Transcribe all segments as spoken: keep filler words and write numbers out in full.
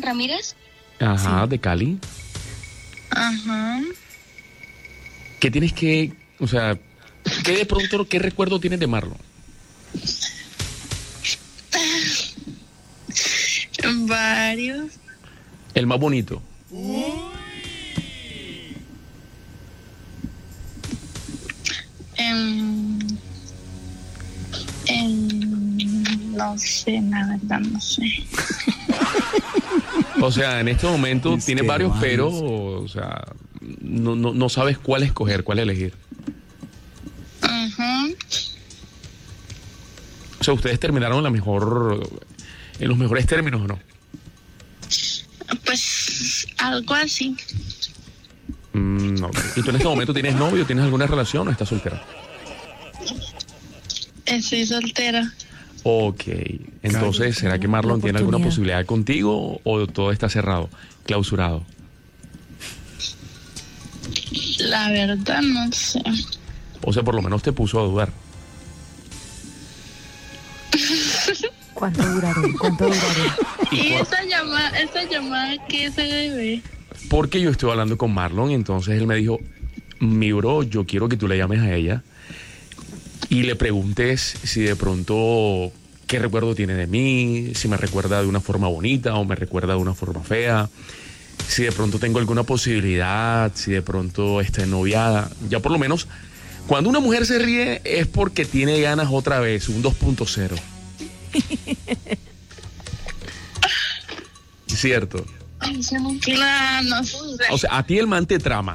Marlon Ramírez. Ajá, Sí. de Cali. Ajá. ¿Qué tienes que, o sea, qué de pronto, qué recuerdo tienes de Marlon? Varios. El más bonito. Em, em, no sé, la verdad, no sé. O sea, en este momento Es tienes que varios, varios. pero, o sea, no, no, no sabes cuál escoger, cuál elegir. Ajá. O sea, ustedes terminaron en la mejor, en los mejores términos, ¿o no? Pues algo así. Mm, ok. ¿Y tú en este momento tienes novio, tienes alguna relación o estás soltera? Estoy soltera. Ok. Entonces, ¿será que Marlon La tiene alguna oportunidad. posibilidad contigo o todo está cerrado, clausurado? La verdad, no sé. O sea, por lo menos te puso a dudar. ¿Cuánto duraré? ¿Cuánto duraré? ¿Y ¿Y cua- esa llamada, esa llamada qué se debe? Porque yo estuve hablando con Marlon, entonces él me dijo, mi bro, yo quiero que tú le llames a ella y le preguntes si de pronto qué recuerdo tiene de mí, si me recuerda de una forma bonita o me recuerda de una forma fea, si de pronto tengo alguna posibilidad, si de pronto está noviada. Ya por lo menos, cuando una mujer se ríe es porque tiene ganas otra vez, un dos punto cero. Cierto. Claro, no sé. O sea, a ti el man te trama.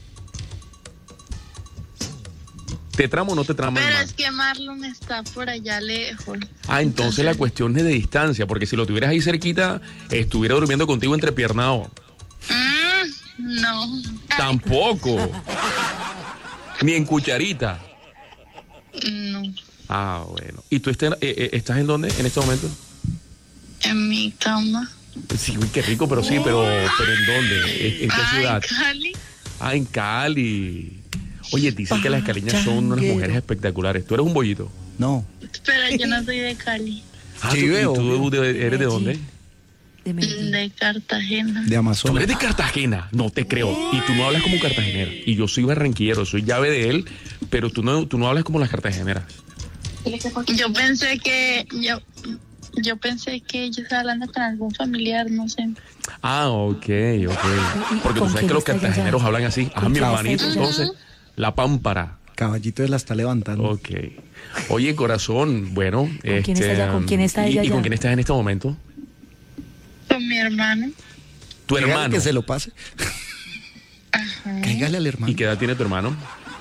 ¿Te trama o no te trama el Pero man? es que Marlon está por allá lejos. Ah, entonces la cuestión es de distancia, porque si lo tuvieras ahí cerquita, estuviera durmiendo contigo entrepiernado. Mm, no. Tampoco. Ni en cucharita. No. Ah, bueno. ¿Y tú estás, eh, eh, estás en dónde en este momento? En mi cama. Sí, uy, qué rico, pero sí, pero, pero ¿en dónde? ¿En, en qué Ay, ciudad? Cali. Ah, en Cali. Oye, dicen que las caleñas son unas Changuero. mujeres espectaculares. ¿Tú eres un bollito? No. Pero yo no soy de Cali. Ah, Sí, ¿tú, y veo, tú veo. de- eres de dónde? De Medellín. De Cartagena. De Tú Amazonas. eres de Cartagena, no te creo. Y tú no hablas como cartagenera. Y yo soy barranquillero, soy llave de él, pero tú no, tú no hablas como las cartageneras. Yo pensé que yo yo pensé que yo estaba hablando con algún familiar, no sé. Ah, ok, ok. Porque tú con sabes quién que los está ella cartageneros ya? hablan así. Ah, ¿Con mi quién está hermanito, ella? entonces. La pámpara. Caballito la está levantando. Ok. Oye, corazón, bueno. quién está ella? ¿Con quién está y- ella ¿Y, con ya? quién estás en este momento? Con mi hermano. Tu Dígale hermano. que se lo pase. Ajá. Cáigale al hermano. ¿Y qué edad tiene tu hermano?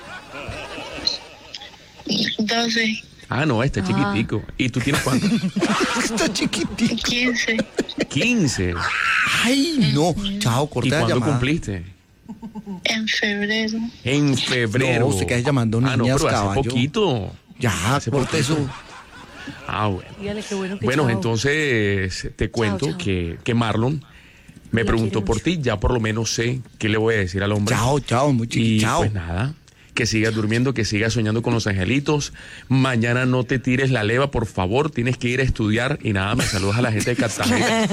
doce, Ah, no, está Ah. chiquitico. ¿Y tú tienes cuánto? Está chiquitito. quince. quince. Ay, no. Chao, ¿Y corta la cuándo llamada. cumpliste? En febrero. En febrero. No, usted que llamando Ah, no, niñas, pero hace caballo. poquito. Ya, Hace corte poquito. eso. Ah, bueno. Dígale qué bueno que Bueno, chao. entonces te cuento chao. Que, que Marlon me La preguntó quiero por mucho. ti, ya por lo menos sé qué le voy a decir al hombre. Chao, chao, muy Y chiquito. Chao. pues nada, que sigas durmiendo, que sigas soñando con los angelitos. Mañana no te tires la leva, por favor, tienes que ir a estudiar. Y nada, me saludas a la gente de Cartagena.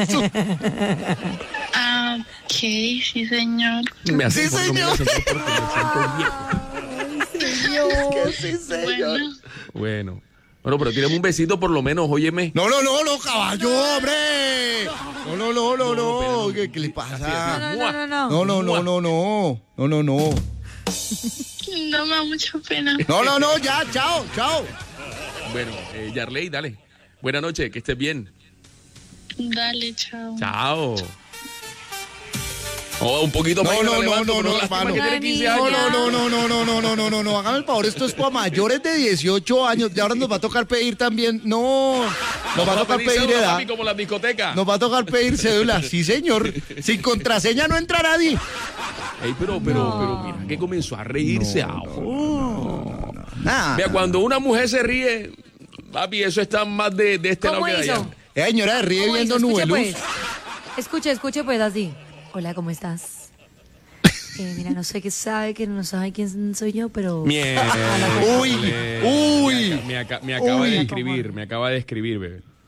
Ah, ok, sí, señor. Me hace Sí, por lo menos señor. sentir porque me siento viejo. Que sí, señor. Bueno, Bueno. Bueno, pero tírame un besito por lo menos, óyeme. No, no, no, no, caballo, hombre. No, no, no, no, no. ¿Qué, qué le pasa? Así es. No, no, no, no, no, no. No, no, no. no me da mucha pena. No, no, no, ya, chao, chao. Bueno, eh, Yarley, dale. Buenas noches, que estés bien. Dale, chao. Chao. Oh, un poquito No, más y no, la no, levanto, no, pero no, lástima hermano. que tiene quince No, años. no, no, no, no, no, no, no, no, no, no, hágame el favor, esto es para mayores de dieciocho años. Y ahora nos va a tocar pedir también. No, nos va a tocar pedir cédula, edad. papi, como las discotecas. Nos va a tocar pedir cédula. Sí, señor. Sin contraseña no entra nadie. Ey, pero, pero, pero mira que comenzó a reírse ahora. Nada. Vea, cuando una mujer se ríe, papi, eso está más de, de este lado ¿Cómo que de allá. hizo? Eh, señora, de ríe ¿Cómo viendo hizo? nube Escuche luz. pues. Escuche, escuche pues así. Hola, ¿cómo estás? Eh, mira, no sé qué sabe, que no sabe quién soy yo, pero... Mierda. Uy, uy. Me, aca- me acaba Uy. de escribir, me acaba de escribir, bebé.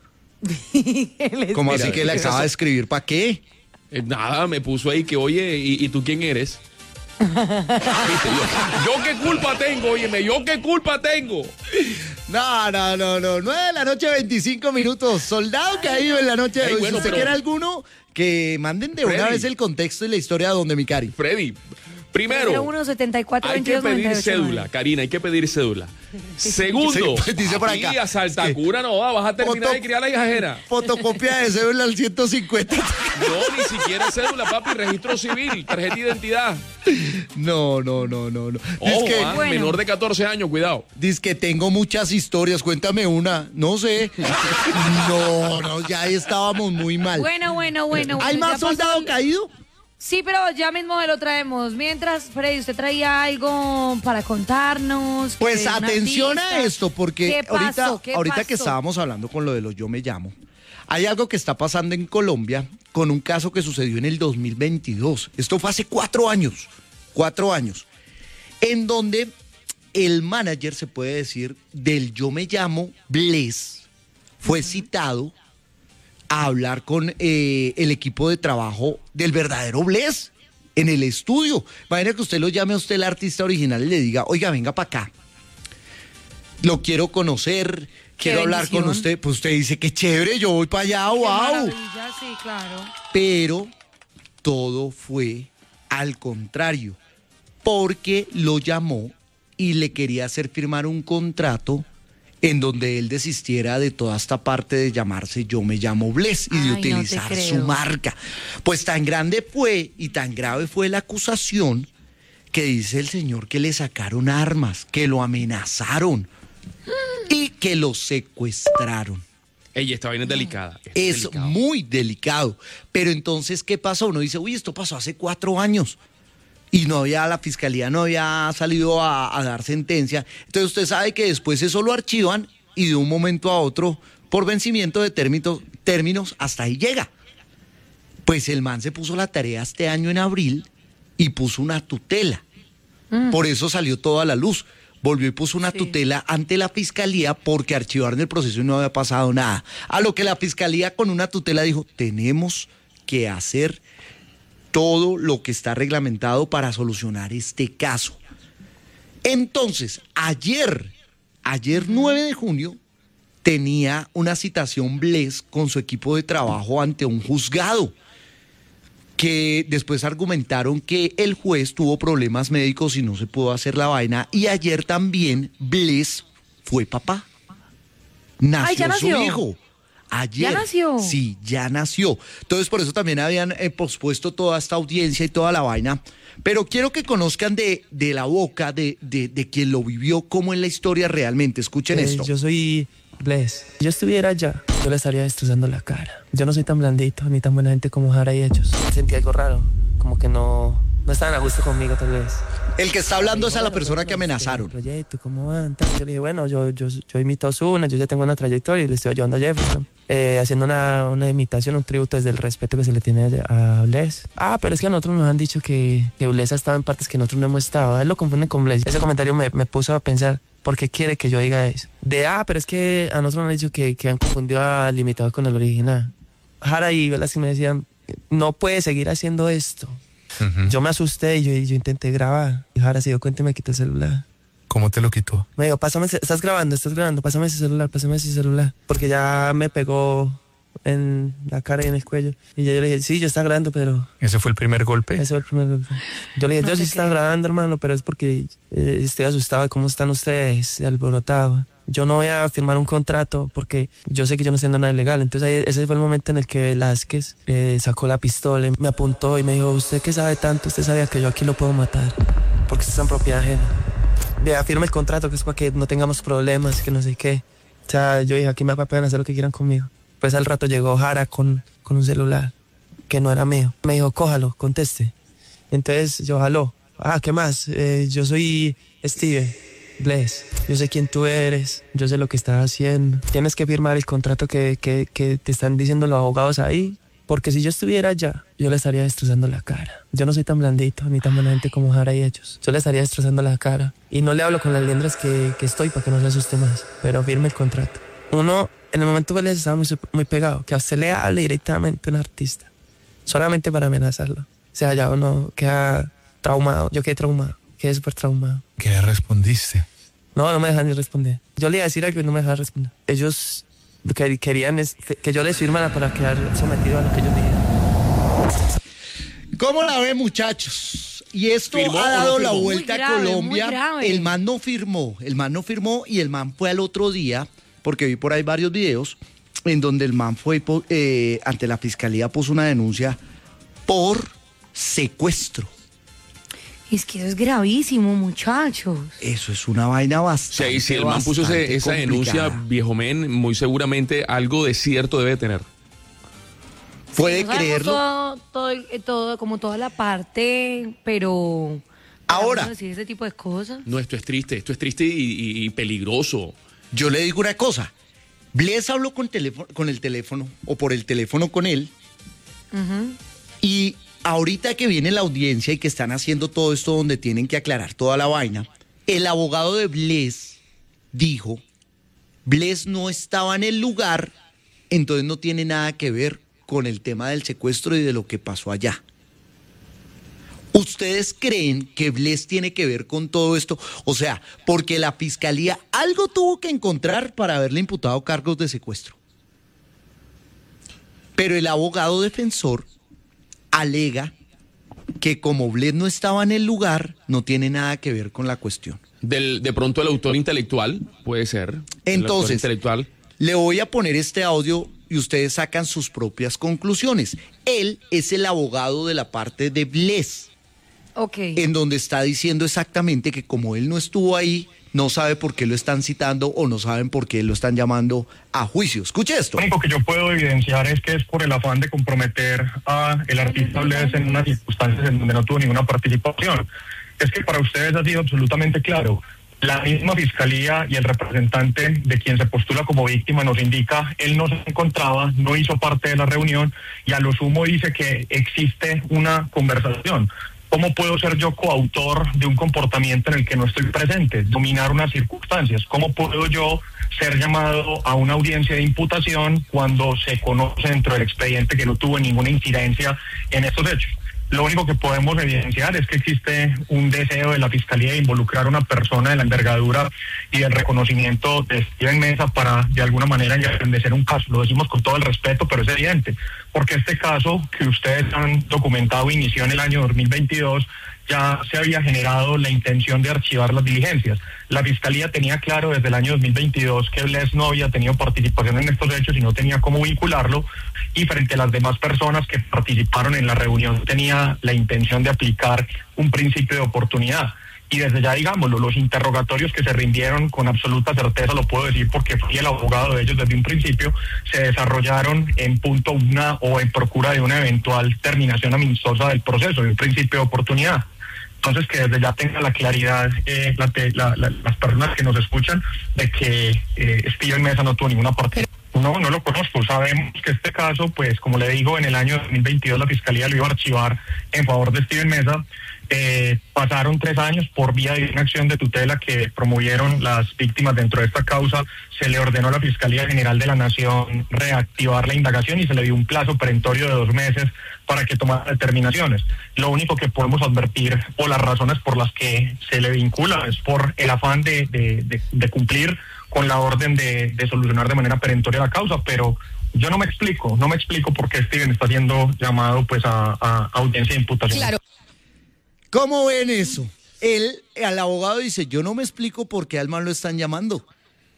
¿Cómo Mira, así que le acaba de escribir? ¿Para qué? Eh, nada, me puso ahí que, oye, ¿y, y tú quién eres? ¿Viste? Yo, yo qué culpa tengo, óyeme, yo qué culpa tengo. No, no, no, no. nueve de la noche, veinticinco minutos. Soldado caído en la noche de Ey, hoy. bueno, si usted pero- quiere alguno, que manden de una Freddy. vez el contexto y la historia de Don de Micari. Freddy, primero, uno setenta y cuatro hay que veintidós pedir noventa y ocho cédula, Karina, hay que pedir cédula. Segundo, Sí, dice por aquí acá. a Saltacura no va, vas a terminar Foto- de criar a la hija ajena. Fotocopia de cédula al ciento cincuenta. No, ni siquiera cédula, papi, registro civil, tarjeta de identidad. No, no, no, no, no. Ojo, Dice que, ah, Bueno. menor de catorce años, cuidado. dice que tengo muchas historias. Cuéntame una. No sé. No, no, ya ahí estábamos muy mal. Bueno, bueno, bueno. ¿Hay bueno, más ya pasó soldado el- caído? Sí, pero ya mismo se lo traemos. Mientras, Freddy, usted traía algo para contarnos. Pues que una atención a pista. esto, porque ¿Qué pasó? ahorita, ¿Qué ahorita pasó? que estábamos hablando con lo de los Yo Me Llamo, hay algo que está pasando en Colombia con un caso que sucedió en el dos mil veintidós. Esto fue hace cuatro años, cuatro años, en donde el manager, se puede decir, del Yo Me Llamo, Bless, fue citado a hablar con eh, el equipo de trabajo del verdadero Bless en el estudio. Imagina que usted lo llame a usted el artista original y le diga, oiga, venga para acá. Lo quiero conocer, quiero hablar con bendición. usted. Pues usted dice, qué chévere, yo voy para allá, Qué wow. maravilla, sí, claro. Pero todo fue al contrario, porque lo llamó y le quería hacer firmar un contrato en donde él desistiera de toda esta parte de llamarse Yo Me Llamo Bless y Ay, de no te utilizar creo. su marca. Pues tan grande fue y tan grave fue la acusación que dice el señor que le sacaron armas, que lo amenazaron y que lo secuestraron. Ey, esta vaina es delicada. esto Es delicado. muy delicado. Pero entonces, ¿qué pasó? Uno dice, uy, esto pasó hace cuatro años. Y no había, la fiscalía no había salido a, a dar sentencia. Entonces usted sabe que después eso lo archivan y de un momento a otro, por vencimiento de términos, términos, hasta ahí llega. Pues el man se puso la tarea este año en abril y puso una tutela. Por eso salió toda a la luz. Volvió y puso una Sí. tutela ante la fiscalía porque archivaron el proceso y no había pasado nada. A lo que la fiscalía con una tutela dijo, tenemos que hacer todo lo que está reglamentado para solucionar este caso. Entonces, ayer, ayer nueve de junio, tenía una citación Bless con su equipo de trabajo ante un juzgado, que después argumentaron que el juez tuvo problemas médicos y no se pudo hacer la vaina. Y ayer también Bless fue papá. Nació, Ay, ¿ya nació? su hijo. Ayer. ¿Ya nació? Sí, ya nació. Entonces, por eso también habían eh, pospuesto toda esta audiencia y toda la vaina. Pero quiero que conozcan de, de la boca de, de, de quien lo vivió, cómo es la historia realmente. Escuchen Eh, esto. Yo soy Bless. Si yo estuviera allá, yo le estaría destrozando la cara. Yo no soy tan blandito ni tan buena gente como Jara y ellos. Sentí algo raro, como que no, no estaban a gusto conmigo tal vez. El que está hablando es a la Bueno, persona pero, que amenazaron. este proyecto, ¿cómo van? Tal. Yo le dije, bueno, yo, yo, yo imito a Ozuna, yo ya tengo una trayectoria y le estoy ayudando a Jefferson. Eh, haciendo una, una imitación, un tributo desde el respeto que se le tiene a Bless. Ah, pero es que a nosotros nos han dicho que, que Bless ha estado en partes que nosotros no hemos estado. A él lo confunden con Bless. Ese comentario me, me puso a pensar, ¿por qué quiere que yo diga eso? De, ah, pero es que a nosotros nos han dicho que, que han confundido al imitador con el original. Jara y Velasquez me decían, no puede seguir haciendo esto. Ujú. Yo me asusté y yo, y yo intenté grabar. Y Jara se dio cuenta y me quitó el celular. ¿Cómo te lo quitó? Me dijo, pásame, ese- estás grabando, estás grabando, pásame ese celular, pásame ese celular. Porque ya me pegó en la cara y en el cuello. Y yo le dije, sí, yo estaba grabando, pero ¿Ese fue el primer golpe? ese fue el primer golpe. Yo le dije, No yo te sí estaba creo. grabando, hermano, pero es porque eh, estoy asustado de cómo están ustedes, alborotado. Yo no voy a firmar un contrato porque yo sé que yo no estoy haciendo nada ilegal. Entonces ahí, ese fue el momento en el que Velázquez eh, sacó la pistola, y me apuntó y me dijo, ¿usted qué sabe tanto? Usted sabía que yo aquí lo puedo matar porque usted está en propiedad ajena. Vea, firme el contrato que es para que no tengamos problemas, que no sé qué. O sea, yo dije, aquí me pueden hacer lo que quieran conmigo. Pues al rato llegó Jara con, con un celular que no era mío. Me dijo, cójalo, conteste. Entonces yo jaló. Ah, ¿qué más? Eh, yo soy Steve Bless. Yo sé quién tú eres. Yo sé lo que estás haciendo. Tienes que firmar el contrato que, que, que te están diciendo los abogados ahí. Porque si yo estuviera allá, yo le estaría destrozando la cara. Yo no soy tan blandito ni tan buena gente como Jara y ellos. Yo le estaría destrozando la cara. Y no le hablo con las liendras que, que estoy para que no se asuste más. Pero firme el contrato. uno, en el momento que les estaba muy, muy pegado, que a usted le hable directamente a un artista, solamente para amenazarlo. O sea, ya uno queda traumado, yo quedé traumado, quedé súper traumado. ¿Qué respondiste? No, no me dejan ni responder. Yo le iba a decir algo y no me dejaban responder. Ellos lo que querían es que yo les firmara para quedar sometido a lo que ellos dijeran. ¿Cómo la ven, muchachos? Y esto ¿Firmó ha o no dado la firmó? vuelta Muy grave, a Colombia. muy grave. El man no firmó, el man no firmó y el man fue al otro día, porque vi por ahí varios videos, en donde el man fue eh, ante la fiscalía, puso una denuncia por secuestro. Es que eso es gravísimo, muchachos. Eso es una vaina bastante. Sí, si el man puso ese- bastante esa denuncia, complicada. viejo men, muy seguramente algo de cierto debe tener. Puede No sabemos creerlo. Todo, todo, eh, todo, como toda la parte, pero... Ahora. ¿podemos decir ese tipo de cosas? No, esto es triste, esto es triste y, y- y peligroso. Yo le digo una cosa. Bless habló con, teléfono, con el teléfono o por el teléfono con él. Ujú. Y ahorita que viene la audiencia y que están haciendo todo esto donde tienen que aclarar toda la vaina, el abogado de Bless dijo, Bless no estaba en el lugar, entonces no tiene nada que ver con el tema del secuestro y de lo que pasó allá. ¿Ustedes creen que Bless tiene que ver con todo esto? O sea, porque la fiscalía algo tuvo que encontrar para haberle imputado cargos de secuestro. Pero el abogado defensor alega que como Bless no estaba en el lugar, no tiene nada que ver con la cuestión. Del, de pronto el autor intelectual, puede ser. El autor Entonces, intelectual. le voy a poner este audio y ustedes sacan sus propias conclusiones. Él es el abogado de la parte de Bless, Ok. en donde está diciendo exactamente que como él no estuvo ahí, no sabe por qué lo están citando o no saben por qué lo están llamando a juicio. Escuche esto. Lo único que yo puedo evidenciar es que es por el afán de comprometer a el artista Bless en unas circunstancias en donde no tuvo ninguna participación. Es que para ustedes ha sido absolutamente claro. La misma fiscalía y el representante de quien se postula como víctima nos indica, él no se encontraba, no hizo parte de la reunión y a lo sumo dice que existe una conversación. ¿Cómo puedo ser yo coautor de un comportamiento en el que no estoy presente? Dominar unas circunstancias. ¿Cómo puedo yo ser llamado a una audiencia de imputación cuando se conoce dentro del expediente que no tuvo ninguna incidencia en estos hechos? Lo único que podemos evidenciar es que existe un deseo de la Fiscalía de involucrar a una persona de la envergadura y del reconocimiento de Steven Meza para, de alguna manera, engrandecer un caso. Lo decimos con todo el respeto, pero es evidente, porque este caso que ustedes han documentado inició en el año dos mil veintidós, ya se había generado la intención de archivar las diligencias. La Fiscalía tenía claro desde el año dos mil veintidós que Bless no había tenido participación en estos hechos y no tenía cómo vincularlo, y frente a las demás personas que participaron en la reunión tenía la intención de aplicar un principio de oportunidad. Y desde ya, digámoslo, los interrogatorios que se rindieron con absoluta certeza, lo puedo decir porque fui el abogado de ellos desde un principio, se desarrollaron en punto una o en procura de una eventual terminación amistosa del proceso, de un principio de oportunidad. Entonces, que desde ya tenga la claridad eh, la, la, la, las personas que nos escuchan de que eh, Steven Meza no tuvo ninguna parte. No, no lo conozco. Sabemos que este caso, pues, como le digo, en el año dos mil veintidós la Fiscalía lo iba a archivar en favor de Steven Meza. Eh, pasaron tres años por vía de una acción de tutela que promovieron las víctimas dentro de esta causa. Se le ordenó a la Fiscalía General de la Nación reactivar la indagación y se le dio un plazo perentorio de dos meses para que tomara determinaciones. Lo único que podemos advertir o las razones por las que se le vincula es por el afán de, de, de, de cumplir con la orden de, de solucionar de manera perentoria la causa, pero yo no me explico, no me explico por qué Steven está siendo llamado pues a, a audiencia de imputación. Claro. ¿Cómo ven eso? Él, al abogado dice, yo no me explico por qué al man lo están llamando.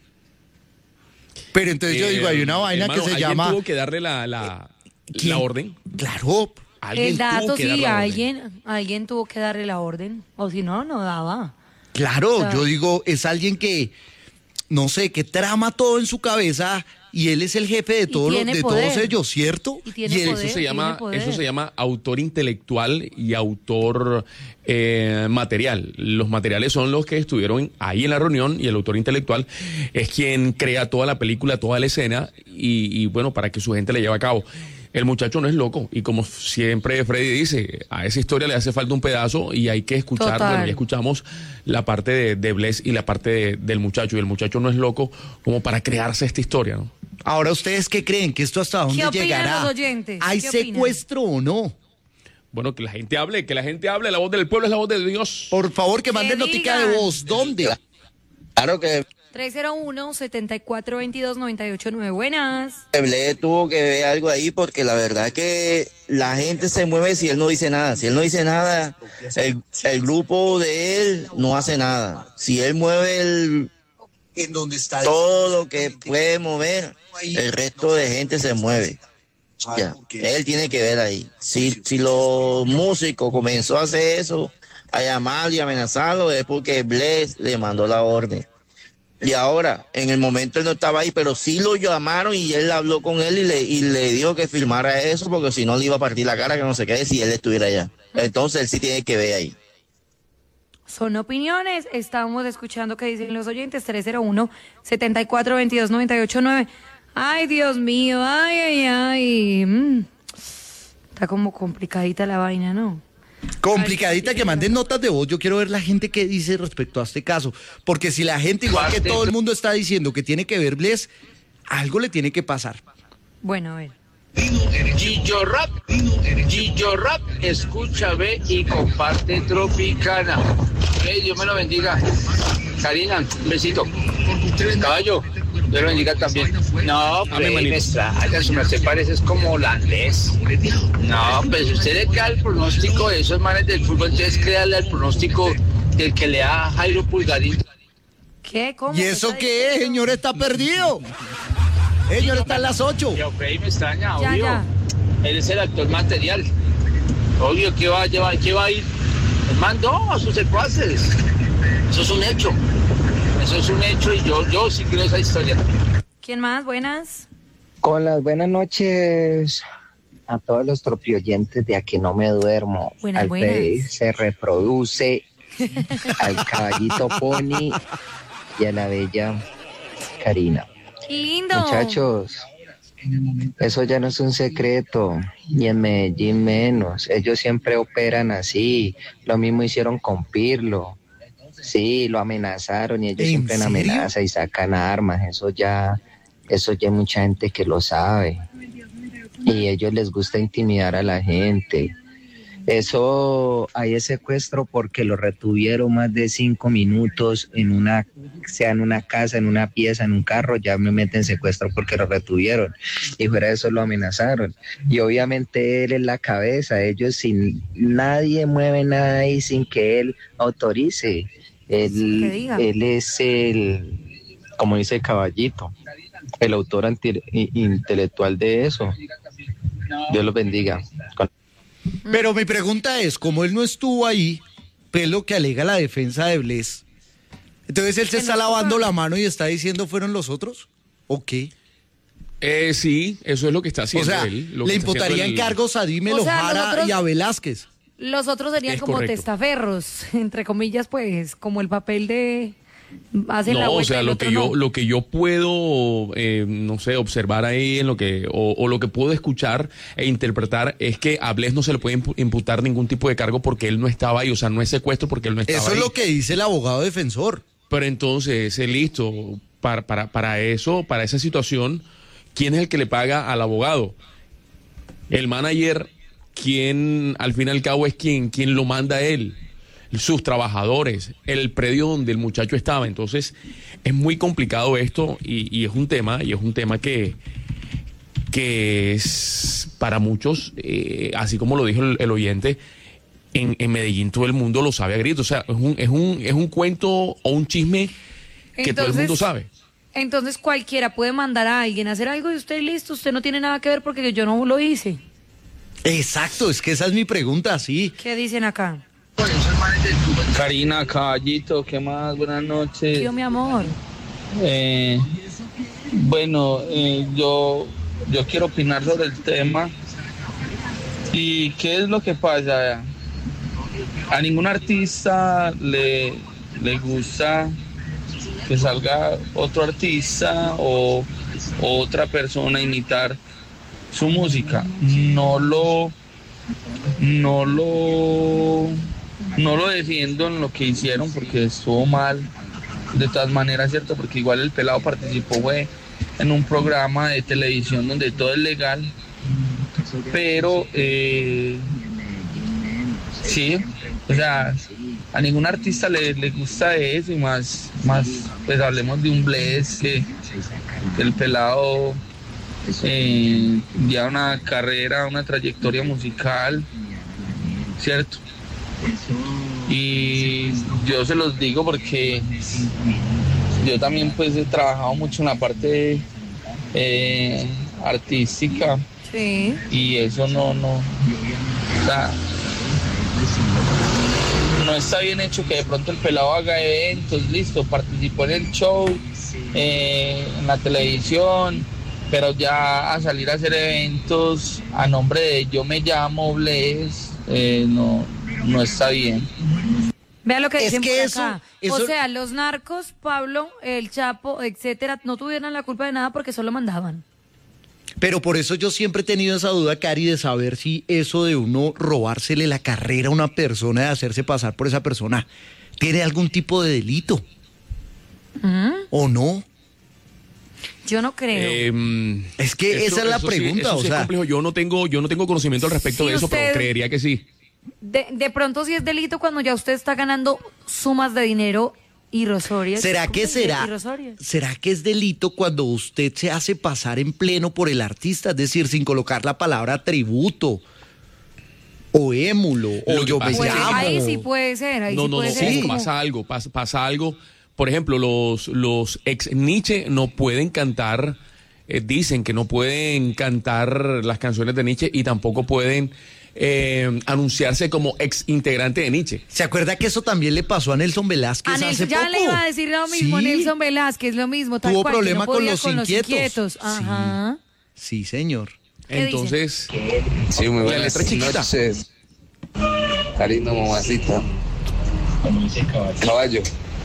Pero entonces yo Eh, digo, hay una vaina hermano, que se ¿alguien llama... tuvo que darle la, la, ¿Quién? la orden? Claro. ¿Alguien El dato tuvo que dar sí, la orden? alguien, alguien tuvo que darle la orden, o si no, no daba. Claro, O sea, yo digo, es alguien que, no sé, que trama todo en su cabeza y él es el jefe de, todos los- tiene de poder. todos ellos, ¿cierto? Y tiene él- poder. Eso se llama, tiene poder. eso se llama autor intelectual y autor eh, material. Los materiales son los que estuvieron ahí en la reunión y el autor intelectual es quien crea toda la película, toda la escena y, y bueno, para que su gente le lleve a cabo. el muchacho no es loco. Y como siempre Freddy dice, a esa historia le hace falta un pedazo y hay que escuchar. Total. Bueno, ya escuchamos la parte de, de Bless y la parte de, del muchacho. Y el muchacho no es loco como para crearse esta historia, ¿no? Ahora, ¿ustedes qué creen? ¿Que esto hasta dónde ¿Qué opinan llegará? los oyentes? ¿Hay ¿Qué opinan? secuestro o no? Bueno, que la gente hable, que la gente hable. La voz del pueblo es la voz de Dios. Por favor, que manden Que notica digan. de voz. ¿Dónde? Claro que tres cero uno, setenta y cuatro veintidós, noventa y ocho nueve. Buenas. Bless tuvo que ver algo ahí porque la verdad que la gente se mueve si él no dice nada. Si él no dice nada, el, el grupo de él no hace nada. Si él mueve el, En donde está todo lo que puede mover, el resto de gente se mueve. Ya, él tiene que ver ahí. Si, si los músicos comenzó a hacer eso, a llamarlo y amenazarlo, es porque Bless le mandó la orden. Y ahora, en el momento él no estaba ahí, pero sí lo llamaron y él habló con él y le, y le dijo que filmara eso, porque si no le iba a partir la cara, que no se quede si él estuviera allá. Entonces él sí tiene que ver ahí. Son opiniones. Estamos escuchando qué dicen los oyentes. tres cero uno, setenta y cuatro veintidós, noventa y ocho nueve. Ay, Dios mío. Ay, ay, ay. Mm. Está como complicadita la vaina, ¿no? Complicadita, que manden notas de voz. Yo quiero ver la gente que dice respecto a este caso. Porque si la gente, igual que todo el mundo está diciendo que tiene que ver Bless, algo le tiene que pasar. Bueno, a ver. Gillo Rap, Gillo Rap, escucha, ve y comparte Tropicana. Hey, Dios me lo bendiga. Karina, un besito. Caballo, Dios lo bendiga también. No, Amén, pues, me extraña, su merced parece es como holandés. No, pues usted le crea el pronóstico de esos manes del fútbol, entonces créale al pronóstico del que le da Jairo Pulgarín. ¿Qué? ¿Cómo? ¿Y eso está qué es, diciendo? señor? Está perdido. Señor, está en las ocho. Y a Freddy me extraña, Ya, obvio. ya. Él es el actor material. Obvio que va a llevar, que va a ir. El man no, a sus secuaces. Eso es un hecho. Eso es un hecho y yo, yo sí creo esa historia. ¿Quién más? Buenas. Con las buenas noches a todos los tropioyentes de Aquí No Me Duermo. Buenas, al buenas. Freddy se reproduce, al caballito Pony y a la bella Karina. Lindo. Muchachos, eso ya no es un secreto, y en Medellín menos. Ellos siempre operan así. Lo mismo hicieron con Pirlo. Sí, lo amenazaron y ellos ¿En siempre en serio? amenaza y sacan armas. Eso ya, eso ya hay mucha gente que lo sabe. Y a ellos les gusta intimidar a la gente. Eso, ahí es secuestro porque lo retuvieron más de cinco minutos en una, sea en una casa, en una pieza, en un carro, ya me meten secuestro porque lo retuvieron. Y fuera de eso lo amenazaron. Y obviamente él es la cabeza, ellos sin, nadie mueve nada ahí sin que él autorice. Que Él, diga. él es el, como dice el caballito, el autor anti- i- intelectual de eso. Dios los bendiga. Con- Pero mi pregunta es, como él no estuvo ahí, ¿qué es lo que alega la defensa de Bless? Entonces él se Que está no lavando estuvo. la mano y está diciendo ¿fueron los otros? ¿O qué? Eh, sí, eso es lo que está O haciendo sea, él. lo le que está haciendo imputarían el- cargos a Dime O sea, Lojara nosotros- y a Velázquez. Los otros serían Es como correcto. testaferros, entre comillas, pues, como el papel de... Hacen la No, o vuelta sea, y el lo otro que yo, no. lo que yo puedo, eh, no sé, observar ahí en lo que, o, o lo que puedo escuchar e interpretar es que a Bless no se le puede impu- imputar ningún tipo de cargo porque él no estaba ahí, o sea, no es secuestro porque él no estaba Eso ahí. es lo que dice el abogado defensor. Pero entonces, eh, listo, para, para, para eso, para esa situación, ¿quién es el que le paga al abogado? El manager, ¿quién al fin y al cabo es quien, quien lo manda a él? Sus trabajadores, el predio donde el muchacho estaba. Entonces, es muy complicado esto y, y es un tema, y es un tema que, que es para muchos, eh, así como lo dijo el, el oyente, en, en Medellín todo el mundo lo sabe a gritos. O sea, es un, es un, es un cuento o un chisme que todo el mundo Entonces- sabe. Entonces cualquiera puede mandar a alguien a hacer algo y usted listo, usted no tiene nada que ver porque yo no lo hice. Exacto, es que esa es mi pregunta, sí. ¿Qué dicen acá? Karina, caballito, ¿qué más? Buenas noches. Tío, mi amor. Eh, bueno, eh, yo, yo quiero opinar sobre el tema. ¿Y qué es lo que pasa? A ningún artista le, le gusta que salga otro artista o, o otra persona a imitar su música. No lo, no lo, no lo defiendo en lo que hicieron porque estuvo mal. De todas maneras, cierto, porque igual el pelado participó fue en un programa de televisión donde todo es legal, pero eh, sí, o sea, a ningún artista le, le gusta eso, y más, más pues hablemos de un Bless, que, que el pelado eh, ya una carrera, una trayectoria musical, cierto. Y yo se los digo porque yo también pues he trabajado mucho en la parte eh, artística. Sí. Y eso no, no, o sea, no está bien hecho que de pronto el pelado haga eventos, listo, participó en el show, eh, en la televisión, pero ya a salir a hacer eventos a nombre de yo me llamo Bless, eh, no, no está bien. Vea lo que dicen que por eso- acá. eso- O sea, los narcos, Pablo, el Chapo, etcétera, no tuvieran la culpa de nada porque solo mandaban. Pero por eso yo siempre he tenido esa duda, Cari, de saber si eso de uno robársele la carrera a una persona, de hacerse pasar por esa persona, tiene algún tipo de delito ¿Mm? o no. Yo no creo. Eh, Es que esa es la sí- pregunta, eso o sí es sea. complejo. Yo no tengo, yo no tengo conocimiento al respecto Sí, de eso, usted- pero creería que sí. De, de pronto sí es delito cuando ya usted está ganando sumas de dinero irrisorias. ¿Será que será, Irrisorias. será que es delito cuando usted se hace pasar en pleno por el artista? Es decir, sin colocar la palabra tributo o émulo o Lo que yo pasa me es Pues, que- llamo. ahí sí puede ser, ahí No, sí no, puede no, ser. sí, como- pasa algo, pasa, pasa algo. Por ejemplo, los, los ex Nietzsche no pueden cantar, eh, dicen que no pueden cantar las canciones de Nietzsche y tampoco pueden eh, anunciarse como ex integrante de Nietzsche. ¿Se acuerda que eso también le pasó a Nelson Velázquez A Nelson- hace ya poco? le iba a decir lo mismo, Sí. Nelson Velázquez, lo mismo, tal Tuvo cual, que problema no con podía los inquietos. Ajá. Sí, señor. ¿Qué Entonces, Sí, muy La buenas letra chiquita. noches. Karina, mamacita. Caballo.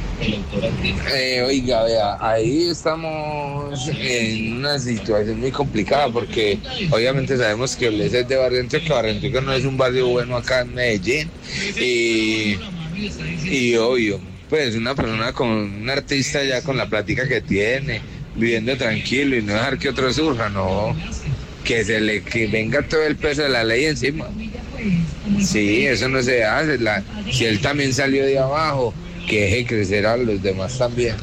Eh, oiga, vea, ahí estamos en una situación muy complicada porque obviamente sabemos que Bless es de Barranquilla, que Barranquilla no es un barrio bueno acá en Medellín y, y obvio, pues una persona con un artista ya con la plática que tiene, viviendo tranquilo y no dejar que otro surja, no, que se le que venga todo el peso de la ley encima. Sí, eso no se hace. La, si él también salió de abajo, que deje crecer a los demás también.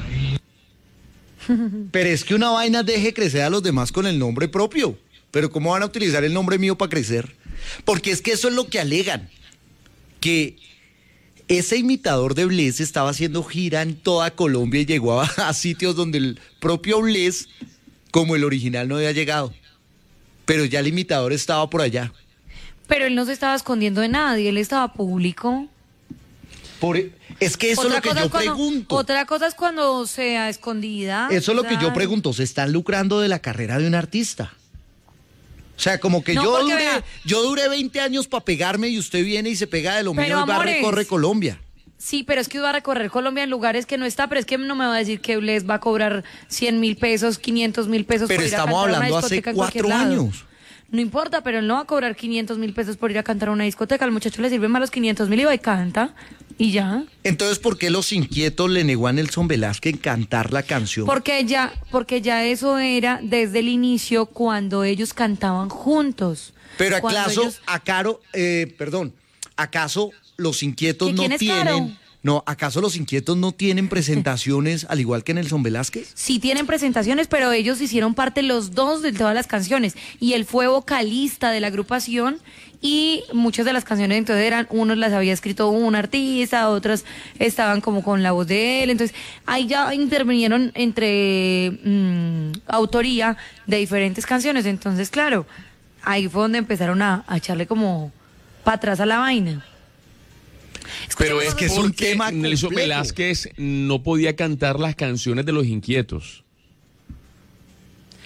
Pero es que una vaina deje crecer a los demás con el nombre propio. Pero ¿cómo van a utilizar el nombre mío para crecer? Porque es que eso es lo que alegan. Que ese imitador de Bless estaba haciendo gira en toda Colombia y llegó a, a sitios donde el propio Bless, como el original, no había llegado. Pero ya el imitador estaba por allá. Pero él no se estaba escondiendo de nadie, él estaba público. Por, es que eso es lo que cosa yo es cuando- pregunto. Otra cosa es cuando sea escondida. Eso es lo que yo claro. pregunto. ¿Se están lucrando de la carrera de un artista? O sea, como que No, yo, porque duré, vea- yo duré veinte años para pegarme y usted viene y se pega de lo mío Pero, y va a amores, recorrer Colombia. Sí, pero es que iba a recorrer Colombia en lugares que no está, pero es que no me va a decir que Bless va a cobrar cien mil pesos, quinientos mil pesos Pero por ir a estamos cantar a una hablando hace discoteca en cualquier cuatro lado. años. No importa, pero él no va a cobrar quinientos mil pesos por ir a cantar a una discoteca. Al muchacho le sirven más los quinientos mil y va y canta. Y ya. Entonces, ¿por qué los inquietos le negó a Nelson Velázquez cantar la canción? Porque ya, porque ya eso era desde el inicio cuando ellos cantaban juntos. Pero Cuando acaso, ellos- acaro, eh, perdón, ¿acaso los inquietos ¿Que no quién es tienen... Caro? No, ¿acaso los inquietos no tienen presentaciones al igual que Nelson Velázquez? Sí tienen presentaciones, pero ellos hicieron parte los dos de todas las canciones. Y él fue vocalista de la agrupación y muchas de las canciones entonces eran, unos las había escrito un artista, otras estaban como con la voz de él. Entonces ahí ya intervinieron entre mm, autoría de diferentes canciones. Entonces, claro, ahí fue donde empezaron a, a echarle como para atrás a la vaina. pero es que que es un tema Nelson complejo. Velázquez no podía cantar las canciones de los inquietos.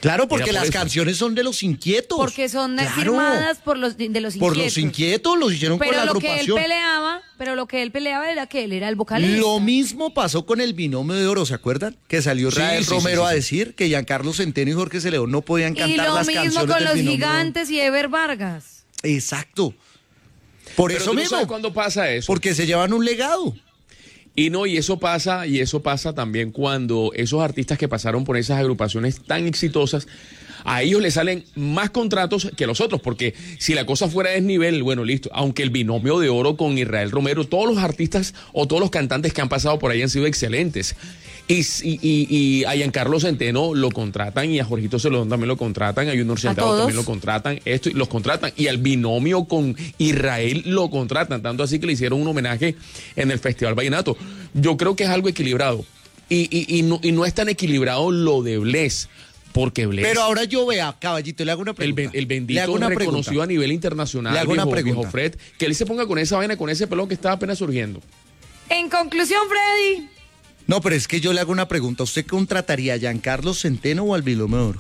Claro, porque Era por las eso. canciones son de Los Inquietos. Porque son Claro. firmadas por los de los Por inquietos. Los Inquietos, los hicieron Pero con la lo que él agrupación. peleaba, pero lo que él peleaba era que él era el vocalista. Lo mismo pasó con el binomio de oro, ¿se acuerdan? Que salió Sí, Israel sí, Romero sí, sí, a sí. decir que Giancarlo Centeno y Jorge Celedón no podían Y cantar lo las mismo canciones con del los binomio de oro. gigantes y Ever Vargas. Exacto. Por Pero eso tú no mismo. sabes cuándo pasa eso. Porque se llevan un legado. Y no, y eso pasa, y eso pasa también cuando esos artistas que pasaron por esas agrupaciones tan exitosas, a ellos les salen más contratos que a los otros, porque si la cosa fuera de desnivel, bueno, listo, aunque el binomio de oro con Israel Romero, todos los artistas o todos los cantantes que han pasado por ahí han sido excelentes. Y, y, y, y a Giancarlo Centeno lo contratan, y a Jorgito Celedón también lo contratan, a Junior Centeno todos? también lo contratan, esto y los contratan, y al binomio con Israel lo contratan, tanto así que le hicieron un homenaje en el Festival Vallenato. Yo creo que es algo equilibrado, y, y, y, no, y no es tan equilibrado lo de Bless, porque Bless, Pero ahora yo vea, caballito, le hago una el, pregunta. ben- el Le bendito hago una reconocido pregunta. a nivel internacional, Le hago una viejo, pregunta. viejo Fred, que él se ponga con esa vaina, con ese pelón que está apenas surgiendo. En conclusión, Freddy, No, pero es que yo le hago una pregunta. ¿Usted contrataría a Giancarlo Centeno o al binomio de oro?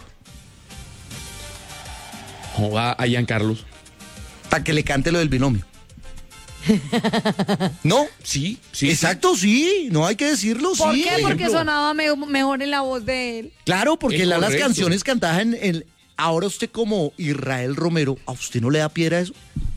Joda a Giancarlos. Para que le cante lo del binomio. ¿No? Sí, sí. Exacto, sí. No hay que decirlo, ¿por sí. qué? Porque sonaba me- mejor en la voz de él. Claro, porque Es la- las correcto. canciones cantadas en el... Ahora usted como Israel Romero, ¿a usted no le da piedra eso?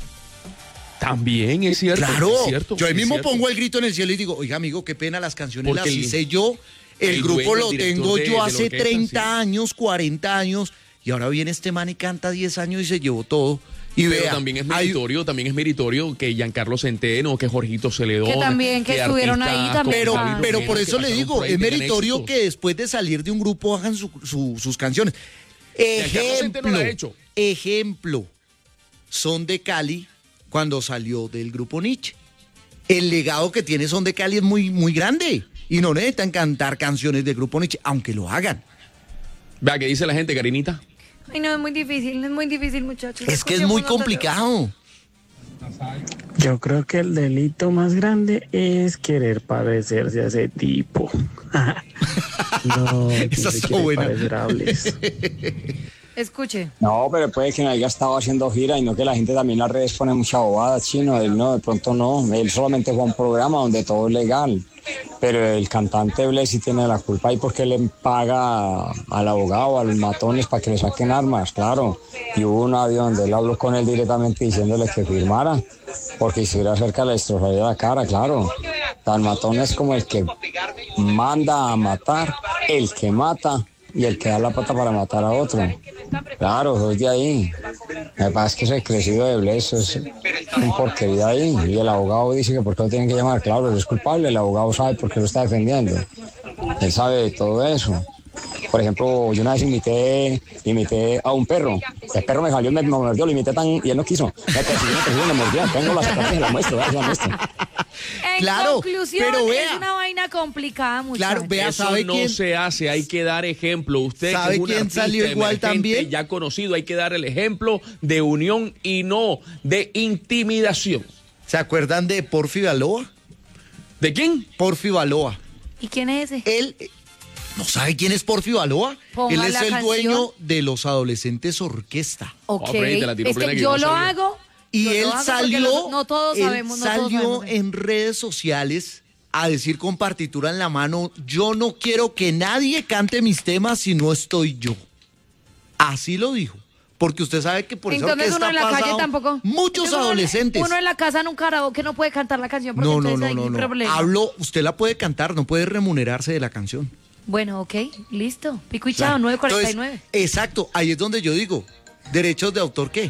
También es cierto. Claro. es cierto, yo ahí es mismo cierto. pongo el grito en el cielo y digo, oiga, amigo, qué pena, las canciones Porque las el- hice yo. El, el grupo dueño, lo el director tengo de- de yo la hace orquesta, treinta sí. años, cuarenta años, y ahora viene este man y canta diez años y se llevó todo. Y Pero vea, también es hay- meritorio, también es meritorio que Giancarlo Centeno, que Jorgito Celedón. Que también, que estuvieron ahí artistas también. como Pero, David pero Romero por que eso le pasaron digo, por ahí es tengan meritorio éxitos. que después de salir de un grupo hagan su- su- sus canciones. Giancarlo Centeno lo ha Ejemplo, hecho. ejemplo, Son de Cali cuando salió del grupo Nietzsche. El legado que tiene Son de Cali es muy, muy grande y no necesitan cantar canciones del grupo Nietzsche, aunque lo hagan. Vea, ¿qué dice la gente, Karinita? Ay, no, es muy difícil, es muy difícil, muchachos. Es que es muy Escuchémonos complicado. Yo creo que el delito más grande es querer parecerse a ese tipo. No, ¿quién Esa se está quiere buena. parecer a Bless? Escuche. No, pero puede que no haya estado haciendo gira y no que la gente también en las redes pone mucha bobada, chino. Él no, de pronto no. Él solamente fue a un programa donde todo es legal. Pero el cantante Bless sí tiene la culpa ahí porque le paga al abogado, a los matones para que le saquen armas, claro. Y hubo un audio donde él habló con él directamente diciéndole que firmara, porque si hubiera cerca le destrozaría la cara, claro. Tan matón es como el que manda a matar, el que mata y el que da la pata para matar a otro. Claro, es de ahí. Me pasa que ese crecido de Bless es un porquería ahí. Y el abogado dice que por qué lo tienen que llamar. Claro, él es culpable, el abogado sabe por qué lo está defendiendo. Él sabe de todo eso. Por ejemplo, yo una vez imité, imité a un perro. El perro me salió, me, me mordió, lo imité tan y él no quiso. Me persiguió, me persiguió, me mordió. Tengo las cartas y las muestro, ¿verdad? Las muestro. En Claro, conclusión, pero vea. es una vaina complicada, muchachos. Claro, vea, Eso ¿sabe no quién? se hace, hay que dar ejemplo. Usted ¿Sabe que es un quién artista salió igual emergente, también? ya conocido, hay que dar el ejemplo de unión y no de intimidación. ¿Se acuerdan de Porfi Baloa? ¿De quién? Porfi Baloa. ¿Y quién es ese? Él, eh, ¿no sabe quién es Porfi Baloa? Ponga Él es la el canción. dueño de los Adolescentes Orquesta. Ok, Oh, Freddy, te la tiró es plena que que yo yo no lo sabía. hago. Y yo lo él hago porque salió, los- no todos él sabemos, no todos salió sabemos. en redes sociales a decir con partitura en la mano, yo no quiero que nadie cante mis temas si no estoy yo. Así lo dijo. Porque usted sabe que por esa Entonces uno orquesta en la ha calle pasado tampoco. muchos Entonces, uno- adolescentes. Uno en la casa en un karaoke no puede cantar la canción porque No, no, entonces no, hay no, un no. problema. Hablo, usted la puede cantar, no puede remunerarse de la canción. Bueno, ok, listo. Pico y chao, Claro. nueve cuarenta y nueve. Entonces, exacto, ahí es donde yo digo, derechos de autor, ¿qué?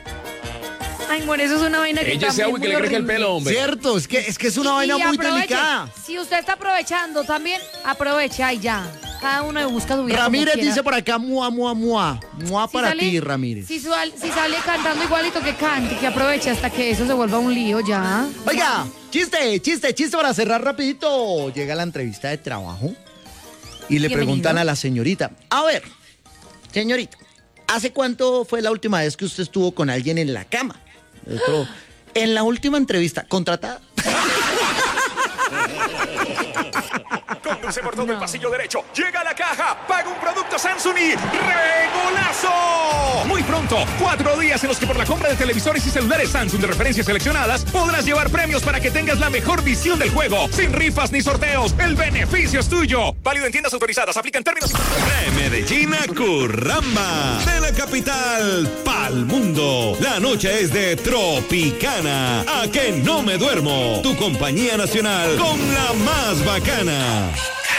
Ay, por eso es una vaina que Ella se también agua y que muy le crezca el horrible. pelo, hombre. Cierto, es que es que es una Y- vaina y muy aproveche. delicada. Si usted está aprovechando también, aproveche, ay ya. Cada uno busca su vida como Ramírez quiera. dice por acá, mua, mua, mua. Mua Si para sale- ti, Ramírez. Si, sual- si sale cantando igualito que cante, que aproveche hasta que eso se vuelva un lío ya. Oiga, chiste, chiste, chiste para cerrar rapidito. Llega la entrevista de trabajo y le Bienvenido. preguntan a la señorita, a ver, señorita, ¿hace cuánto fue la última vez que usted estuvo con alguien en la cama? El otro, en la última entrevista, ¿contratada? Conduce por todo no. el pasillo derecho. Llega a la caja. Paga un producto Samsung y ¡regolazo! Muy pronto, cuatro días en los que por la compra de televisores y celulares Samsung de referencias seleccionadas podrás llevar premios para que tengas la mejor visión del juego. Sin rifas ni sorteos. El beneficio es tuyo. Válido en tiendas autorizadas. Aplican términos. De Medellín a Curramba. De la capital pa'l mundo. La noche es de Tropicana. A que no me duermo. Tu compañía nacional con la más bacana.